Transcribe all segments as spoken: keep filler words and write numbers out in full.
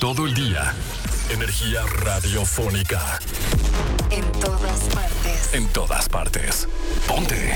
todo el día. Energía radiofónica. En todas partes. En todas partes. Ponte.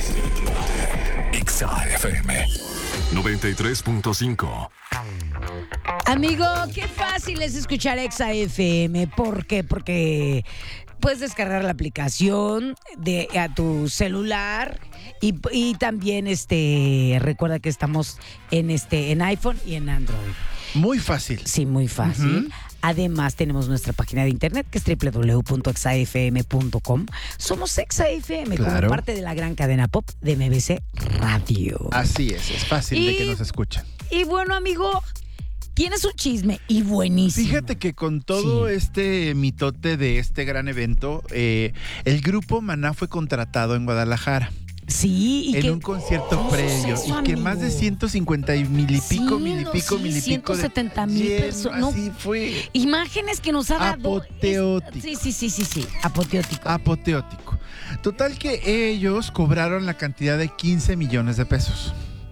Exa F M noventa y tres punto cinco. Amigo, qué fácil es escuchar Exa F M. ¿Por qué? Porque puedes descargar la aplicación de a tu celular y, y también este recuerda que estamos en este en iPhone y en Android. Muy fácil. Sí, muy fácil. Uh-huh. Además, tenemos nuestra página de internet que es doble u doble u doble u punto exa f m punto com. Somos Exa F M, claro, como parte de la gran cadena pop de M B C Radio. Así es, es fácil y, de que nos escuchen. Y bueno, amigo, tienes un chisme y buenísimo. Fíjate que con todo sí. este mitote de este gran evento, eh, el grupo Maná fue contratado en Guadalajara. Sí, y en que, un concierto oh, previo eso, y que amigo. Más de ciento cincuenta y mil y pico, sí, mil y pico, sí, mil y pico ciento setenta mil personas. No, así fue. Imágenes que nos ha dado. Apoteótico. Sí, sí, sí, sí, sí, apoteótico. Apoteótico. Total que ellos cobraron la cantidad de quince millones de pesos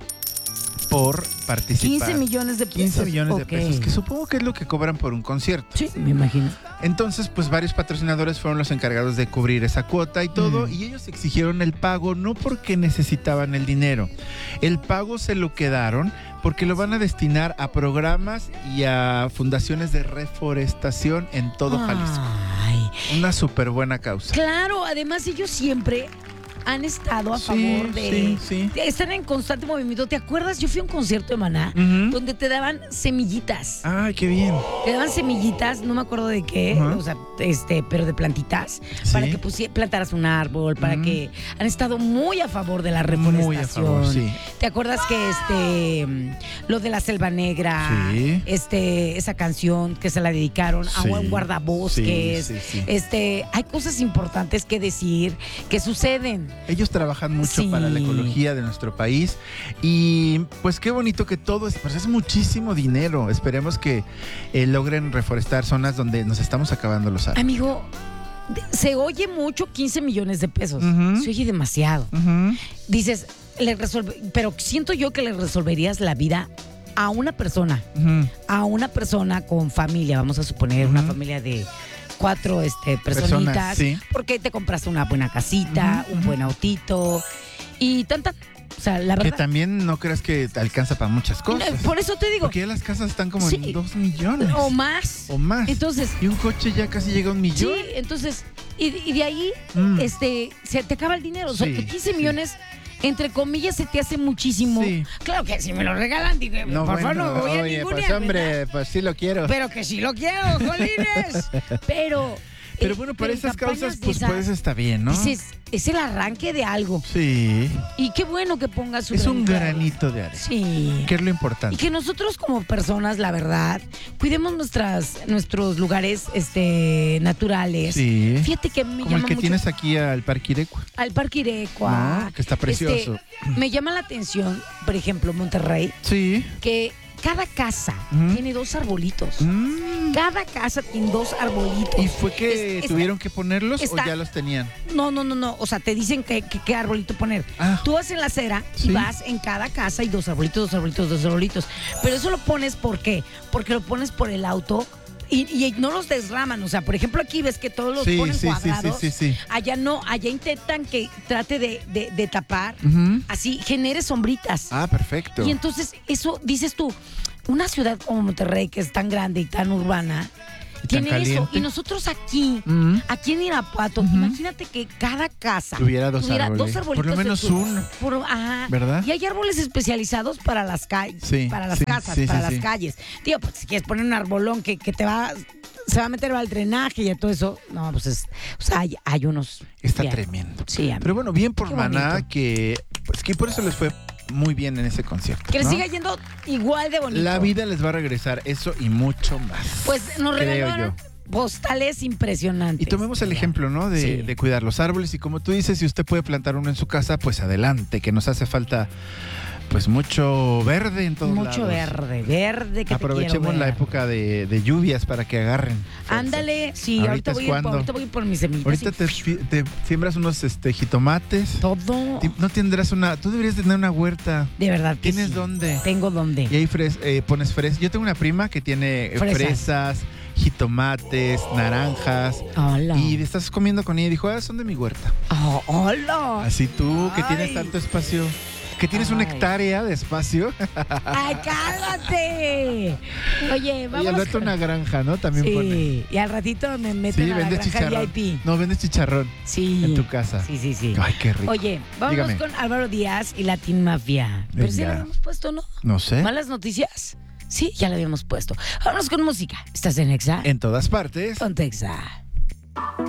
por participar. quince millones de pesos. quince millones okay. de pesos, que supongo que es lo que cobran por un concierto. Sí, me imagino. Entonces, pues varios patrocinadores fueron los encargados de cubrir esa cuota y todo, mm. y ellos exigieron el pago no porque necesitaban el dinero. El pago se lo quedaron porque lo van a destinar a programas y a fundaciones de reforestación en todo Ay. Jalisco. Una súper buena causa. Claro, además ellos siempre han estado a sí, favor de, sí, sí. de estar en constante movimiento. ¿Te acuerdas? Yo fui a un concierto de Maná uh-huh. donde te daban semillitas. Ay, qué bien. Te daban semillitas, no me acuerdo de qué, uh-huh. o sea, este, pero de plantitas, ¿sí? Para que pusi- plantaras un árbol, para uh-huh. que han estado muy a favor de la reforestación. Muy a favor, sí. ¿Te acuerdas que este lo de la Selva Negra, sí. este, esa canción que se la dedicaron sí. a un guardabosques? Sí, sí, sí. Este, hay cosas importantes que decir que suceden. Ellos trabajan mucho sí. para la ecología de nuestro país y pues qué bonito que todo es, pues es muchísimo dinero. Esperemos que eh, logren reforestar zonas donde nos estamos acabando los árboles. Amigo, se oye mucho quince millones de pesos. Uh-huh. Se oye demasiado. Uh-huh. Dices, le resolve, pero siento yo que le resolverías la vida a una persona, uh-huh. a una persona con familia, vamos a suponer uh-huh. una familia de cuatro este, personitas, Personas, sí. porque te compraste una buena casita, uh-huh, un buen autito y tanta, o sea, la verdad. Que también no creas que te alcanza para muchas cosas. Por eso te digo. Porque ya las casas están como sí, en dos millones. O más. O más. Entonces. Y un coche ya casi llega a un millón. Sí, entonces, y, y de ahí, mm. este, se te acaba el dinero. Sí, o sea, que quince sí. millones. Entre comillas, se te hace muchísimo. Sí. Claro que si me lo regalan, digo, no, por bueno, favor, no voy a oye, ninguna. Pues hombre, pues sí lo quiero. Pero que sí lo quiero, jolines. Pero. Pero bueno, para esas causas, pues esa, pues está bien, ¿no? Es, es el arranque de algo. Sí. Y qué bueno que pongas su Es un granito de arena. Sí. Que es lo importante. Y que nosotros como personas, la verdad, cuidemos nuestras, nuestros lugares este, naturales. Sí. Fíjate que me Como llama el que mucho, tienes aquí al Parque Irecua. Al Parque Irecua. No, que está precioso. Este, me llama la atención, por ejemplo, Monterrey. Sí. Que cada casa uh-huh. tiene dos arbolitos. Mm. Cada casa tiene dos arbolitos. ¿Y fue que es, tuvieron está, que ponerlos está, o ya los tenían? No, no, no, no. O sea, te dicen que, que, qué arbolito poner. Ah. Tú vas en la acera ¿sí? y vas en cada casa y dos arbolitos, dos arbolitos, dos arbolitos. Pero eso lo pones ¿por qué? Porque lo pones por el auto. Y, y no los desraman, o sea, por ejemplo aquí ves que todos los sí, ponen sí, cuadrados, sí, sí, sí, sí. Allá no, allá intentan que trate de, de, de tapar, uh-huh. así genere sombritas. Ah, perfecto. Y entonces eso, dices tú, una ciudad como Monterrey que es tan grande y tan urbana, y tiene caliente. Eso, y nosotros aquí, uh-huh. aquí en Irapuato, uh-huh. imagínate que cada casa tuviera dos tuviera árboles, dos arbolitos, por lo menos uno, por, ajá, ¿verdad? Y hay árboles especializados para las calles, sí, para las sí, casas, sí, para sí, las sí. calles. Tío, pues si quieres poner un arbolón que, que te va, se va a meter al drenaje y a todo eso, no, pues es, o sea, hay, hay unos. Está bien. tremendo. Sí, pero bueno, bien por Qué Maná, bonito. que pues que por eso les fue muy bien en ese concierto. Que les ¿no? siga yendo igual de bonito. La vida les va a regresar eso y mucho más. Pues nos creo regalaron yo. postales impresionantes. Y tomemos el ejemplo, ¿no? De, sí. de cuidar los árboles. Y como tú dices, si usted puede plantar uno en su casa, pues adelante, que nos hace falta pues mucho verde en todos Mucho lados. verde, verde que Aprovechemos te quiero la ver. época de, de lluvias para que agarren. fuerza. Ándale, sí, Ahorita ahorita, es voy, a ir por, cuando. ahorita voy a ir por mis semillas. Ahorita te, y- te siembras unos este, jitomates. Todo. Ti- No tendrás una. Tú deberías tener una huerta. De verdad que ¿Tienes sí. dónde? Tengo dónde. Y ahí fres- eh, pones fresas. Yo tengo una prima que tiene eh, Fresas. fresas, jitomates, naranjas. Hola. Y estás comiendo con ella y dijo, ah, son de mi huerta. Oh, hola. Así tú, que tienes Ay. tanto espacio, que tienes una Ay. hectárea de espacio. ¡Ay, cálmate! Oye, vamos. Y al rato con- una granja, ¿no? También pone. Sí, y al ratito me meten Sí, a la vendes granja chicharrón. V I P. No, vendes chicharrón Sí. en tu casa. Sí, sí, sí. Ay, qué rico. Oye, vámonos Dígame. con Álvaro Díaz y Latin Mafia. Pero sí Venga. la habíamos puesto, ¿no? No sé. ¿Malas noticias? Sí, ya la habíamos puesto. Vámonos con música. ¿Estás en Exa? En todas partes. Ponte Exa.